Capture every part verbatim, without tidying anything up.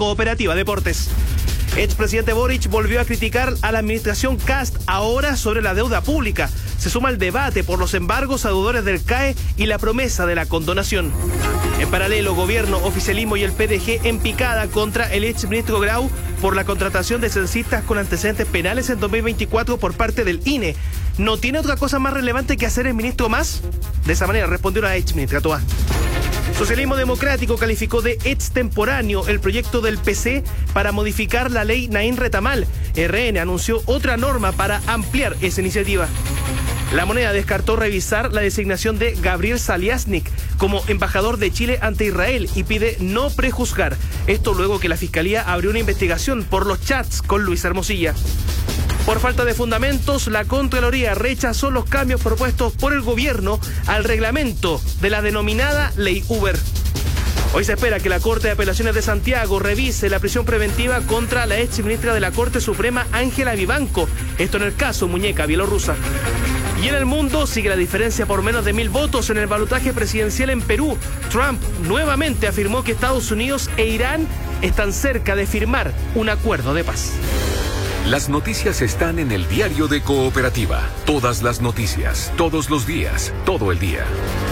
Cooperativa Deportes. Expresidente Boric volvió a criticar a la administración Kast ahora sobre la deuda pública. Se suma el debate por los embargos a deudores del C A E y la promesa de la condonación. En paralelo, gobierno, oficialismo y el P D G en picada contra el exministro Grau por la contratación de censistas con antecedentes penales en dos mil veinticuatro por parte del I N E. ¿No tiene otra cosa más relevante que hacer el ministro más? De esa manera respondió la exministra Toá. Socialismo Democrático calificó de extemporáneo el proyecto del P C para modificar la ley Naín Retamal. R N anunció otra norma para ampliar esa iniciativa. La Moneda descartó revisar la designación de Gabriel Saliasnik como embajador de Chile ante Israel y pide no prejuzgar. Esto luego que la Fiscalía abrió una investigación por los chats con Luis Hermosilla. Por falta de fundamentos, la Contraloría rechazó los cambios propuestos por el gobierno al reglamento de la denominada Ley Uber. Hoy se espera que la Corte de Apelaciones de Santiago revise la prisión preventiva contra la ex ministra de la Corte Suprema, Ángela Vivanco. Esto en el caso Muñeca Bielorrusa. Y en el mundo sigue la diferencia por menos de mil votos en el balotaje presidencial en Perú. Trump nuevamente afirmó que Estados Unidos e Irán están cerca de firmar un acuerdo de paz. Las noticias están en el diario de Cooperativa. Todas las noticias, todos los días, todo el día.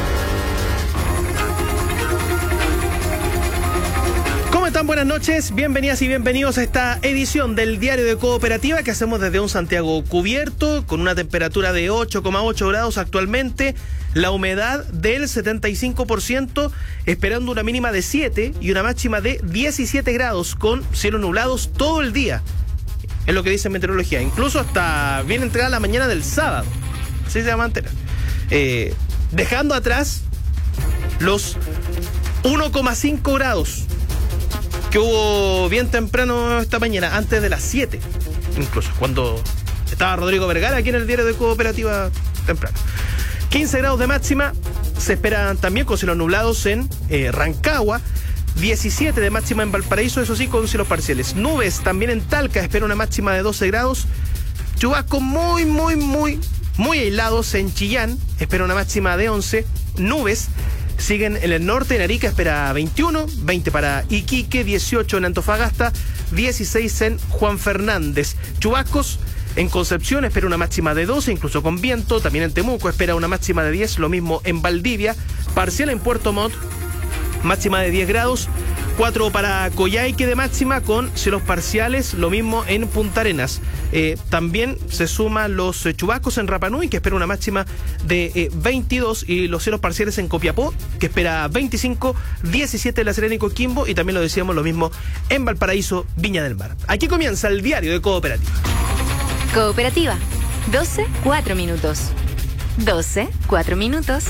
¿Cómo están? Buenas noches, bienvenidas y bienvenidos a esta edición del diario de Cooperativa que hacemos desde un Santiago cubierto, con una temperatura de ocho coma ocho grados actualmente, la humedad del setenta y cinco por ciento, esperando una mínima de siete y una máxima de diecisiete grados, con cielos nublados todo el día. Es lo que dice meteorología, incluso hasta bien entrada la mañana del sábado. Así se llama entera. Eh, dejando atrás los uno coma cinco grados que hubo bien temprano esta mañana, antes de las siete, incluso, cuando estaba Rodrigo Vergara aquí en el diario de Cooperativa temprano. quince grados de máxima, se esperan también con cielos nublados en eh, Rancagua. diecisiete de máxima en Valparaíso, eso sí, con cielos parciales. Nubes también en Talca, espera una máxima de doce grados. Chubascos muy, muy, muy, muy aislados en Chillán, espera una máxima de once. Nubes siguen en el norte, en Arica espera veintiuno, veinte para Iquique, dieciocho en Antofagasta, dieciséis en Juan Fernández. Chubascos en Concepción espera una máxima de doce, incluso con viento. También en Temuco espera una máxima de diez, lo mismo en Valdivia. Parcial en Puerto Montt, máxima de diez grados, cuatro para Coyhaique de máxima con cielos parciales, lo mismo en Punta Arenas. Eh, también se suman los eh, chubascos en Rapa Nui, que espera una máxima de eh, veintidós, y los cielos parciales en Copiapó, que espera veinticinco, diecisiete en La Serena y Coquimbo, y también lo decíamos lo mismo en Valparaíso, Viña del Mar. Aquí comienza el diario de Cooperativa. Cooperativa, doce, cuatro minutos. doce, cuatro minutos.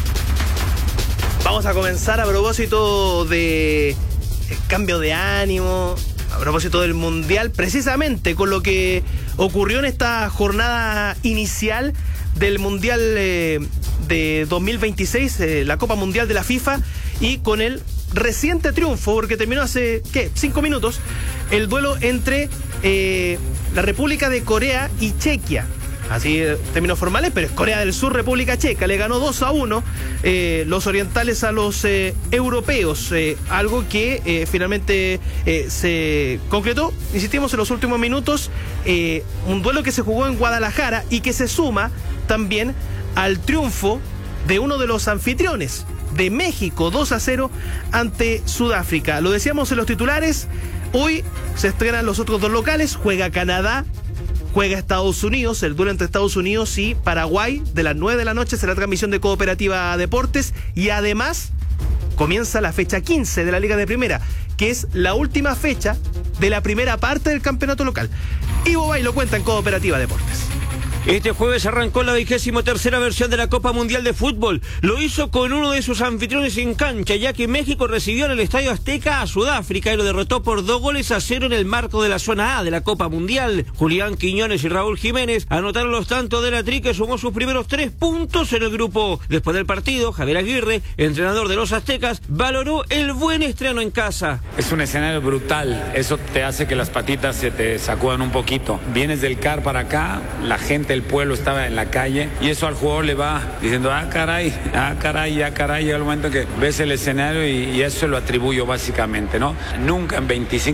Vamos a comenzar a propósito de cambio de ánimo, a propósito del Mundial, precisamente con lo que ocurrió en esta jornada inicial del Mundial eh, de dos mil veintiséis, eh, la Copa Mundial de la FIFA, y con el reciente triunfo, porque terminó hace, ¿qué?, cinco minutos, el duelo entre eh, la República de Corea y Chequia. Así términos formales, pero es Corea del Sur, República Checa. Le ganó dos a uno eh, los orientales a los eh, europeos. Eh, algo que eh, finalmente eh, se concretó, insistimos, en los últimos minutos. Eh, un duelo que se jugó en Guadalajara y que se suma también al triunfo de uno de los anfitriones, de México, dos a cero ante Sudáfrica. Lo decíamos en los titulares. Hoy se estrenan los otros dos locales. Juega Canadá, juega Estados Unidos, el duelo entre Estados Unidos y Paraguay, de las nueve de la noche será transmisión de Cooperativa Deportes, y además comienza la fecha quince de la Liga de Primera, que es la última fecha de la primera parte del campeonato local. Ivo Bay lo cuenta en Cooperativa Deportes. Este jueves arrancó la vigésimo tercera versión de la Copa Mundial de Fútbol. Lo hizo con uno de sus anfitriones en cancha, ya que México recibió en el Estadio Azteca a Sudáfrica y lo derrotó por dos goles a cero en el marco de la zona A de la Copa Mundial. Julián Quiñones y Raúl Jiménez anotaron los tantos de la Tri, que sumó sus primeros tres puntos en el grupo. Después del partido, Javier Aguirre, entrenador de los aztecas, valoró el buen estreno en casa. Es un escenario brutal, eso te hace que las patitas se te sacudan un poquito. Vienes del C A R para acá, la gente, el pueblo estaba en la calle, y eso al jugador le va diciendo, ah caray, ah caray, ah caray. Llega el momento que ves el escenario y, y eso lo atribuyo básicamente, ¿no? Nunca en veinticinco